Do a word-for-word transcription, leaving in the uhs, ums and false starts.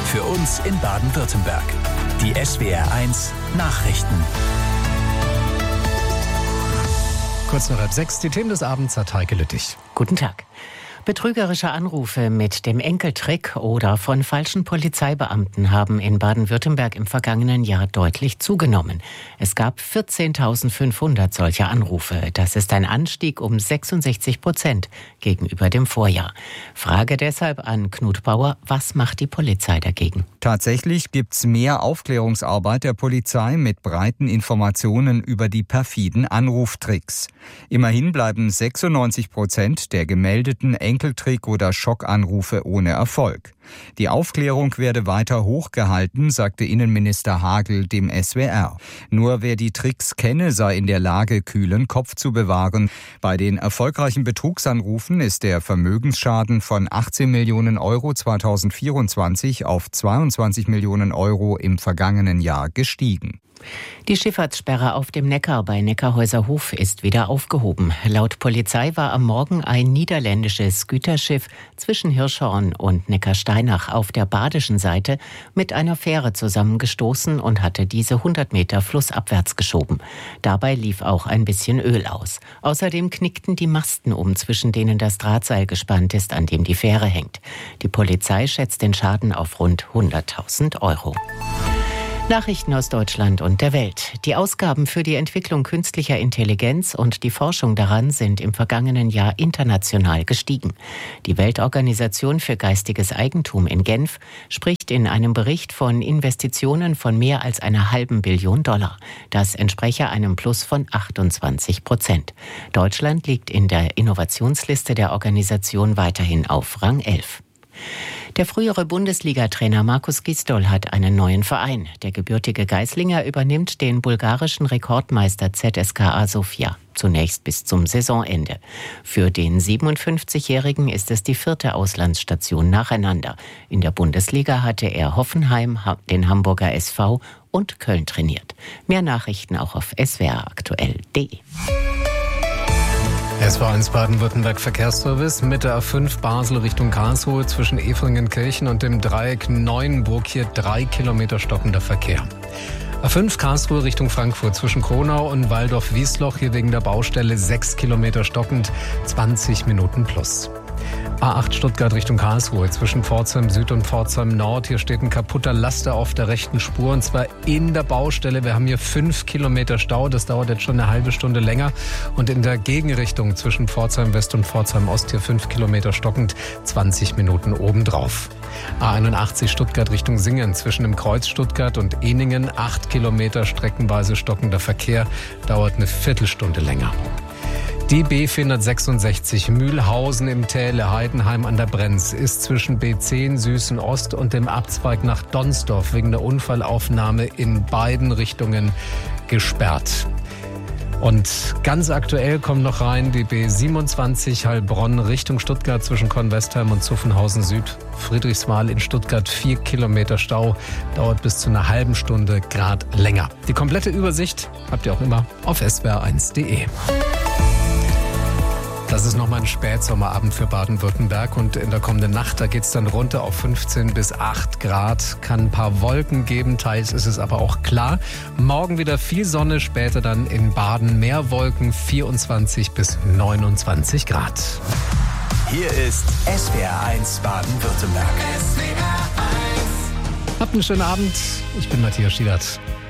Für uns in Baden-Württemberg. Die S W R eins Nachrichten. Kurz nach halb sechs, die Themen des Abends hat Heike Lüttich. Guten Tag. Betrügerische Anrufe mit dem Enkeltrick oder von falschen Polizeibeamten haben in Baden-Württemberg im vergangenen Jahr deutlich zugenommen. Es gab vierzehntausendfünfhundert solcher Anrufe. Das ist ein Anstieg um sechsundsechzig Prozent gegenüber dem Vorjahr. Frage deshalb an Knut Bauer, was macht die Polizei dagegen? Tatsächlich gibt's mehr Aufklärungsarbeit der Polizei mit breiten Informationen über die perfiden Anruftricks. Immerhin bleiben sechsundneunzig Prozent der gemeldeten Enkeltrick- oder Schockanrufe ohne Erfolg. Die Aufklärung werde weiter hochgehalten, sagte Innenminister Hagel dem S W R. Nur wer die Tricks kenne, sei in der Lage, kühlen Kopf zu bewahren. Bei den erfolgreichen Betrugsanrufen ist der Vermögensschaden von achtzehn Millionen Euro zweitausendvierundzwanzig auf zweiundzwanzig Millionen Euro im vergangenen Jahr gestiegen. Die Schifffahrtssperre auf dem Neckar bei Neckarhäuser-Hof ist wieder aufgehoben. Laut Polizei war am Morgen ein niederländisches Güterschiff zwischen Hirschhorn und Neckarsteinach auf der badischen Seite mit einer Fähre zusammengestoßen und hatte diese hundert Meter flussabwärts geschoben. Dabei lief auch ein bisschen Öl aus. Außerdem knickten die Masten um, zwischen denen das Drahtseil gespannt ist, an dem die Fähre hängt. Die Polizei schätzt den Schaden auf rund hunderttausend Euro. Nachrichten aus Deutschland und der Welt. Die Ausgaben für die Entwicklung künstlicher Intelligenz und die Forschung daran sind im vergangenen Jahr international gestiegen. Die Weltorganisation für geistiges Eigentum in Genf spricht in einem Bericht von Investitionen von mehr als einer halben Billion Dollar. Das entspreche einem Plus von achtundzwanzig Prozent. Deutschland liegt in der Innovationsliste der Organisation weiterhin auf Rang elf. Der frühere Bundesliga-Trainer Markus Gisdol hat einen neuen Verein. Der gebürtige Geislinger übernimmt den bulgarischen Rekordmeister Z S K A Sofia. Zunächst bis zum Saisonende. Für den siebenundfünfzigjährigen ist es die vierte Auslandsstation nacheinander. In der Bundesliga hatte er Hoffenheim, den Hamburger S V und Köln trainiert. Mehr Nachrichten auch auf s w r aktuell punkt d e. S W R eins Baden-Württemberg Verkehrsservice mit der A fünf Basel Richtung Karlsruhe zwischen Efringenkirchen und dem Dreieck Neuenburg hier drei Kilometer stockender Verkehr. A fünf Karlsruhe Richtung Frankfurt zwischen Kronau und Waldorf-Wiesloch hier wegen der Baustelle sechs Kilometer stockend, zwanzig Minuten plus. A acht Stuttgart Richtung Karlsruhe zwischen Pforzheim Süd und Pforzheim Nord. Hier steht ein kaputter Laster auf der rechten Spur und zwar in der Baustelle. Wir haben hier fünf Kilometer Stau. Das dauert jetzt schon eine halbe Stunde länger. Und in der Gegenrichtung zwischen Pforzheim West und Pforzheim Ost hier fünf Kilometer stockend, zwanzig Minuten obendrauf. A einundachtzig Stuttgart Richtung Singen zwischen dem Kreuz Stuttgart und Ehningen. acht Kilometer streckenweise stockender Verkehr. Dauert eine Viertelstunde länger. Die B vierhundertsechsundsechzig Mühlhausen im Täle, Heidenheim an der Brenz, ist zwischen B zehn Süßen Ost und dem Abzweig nach Donsdorf wegen der Unfallaufnahme in beiden Richtungen gesperrt. Und ganz aktuell kommt noch rein die B siebenundzwanzig Heilbronn Richtung Stuttgart zwischen Kornwestheim und Zuffenhausen Süd. Friedrichsmal in Stuttgart vier Kilometer Stau, dauert bis zu einer halben Stunde Grad länger. Die komplette Übersicht habt ihr auch immer auf s w r eins punkt d e. Das ist nochmal ein Spätsommerabend für Baden-Württemberg und in der kommenden Nacht, da geht es dann runter auf fünfzehn bis acht Grad. Kann ein paar Wolken geben, teils ist es aber auch klar. Morgen wieder viel Sonne, später dann in Baden mehr Wolken, vierundzwanzig bis neunundzwanzig Grad. Hier ist S W R eins Baden-Württemberg. Habt einen schönen Abend, ich bin Matthias Schielert.